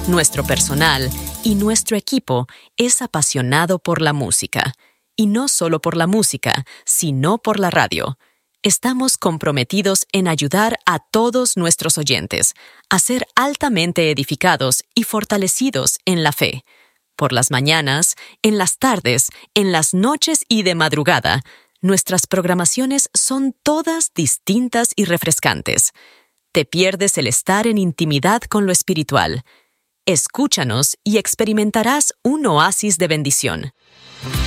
nuestro personal y nuestro equipo es apasionado por la música. Y no solo por la música, sino por la radio. Estamos comprometidos en ayudar a todos nuestros oyentes a ser altamente edificados y fortalecidos en la fe. Por las mañanas, en las tardes, en las noches y de madrugada, nuestras programaciones son todas distintas y refrescantes. Te pierdes el estar en intimidad con lo espiritual. Escúchanos y experimentarás un oasis de bendición.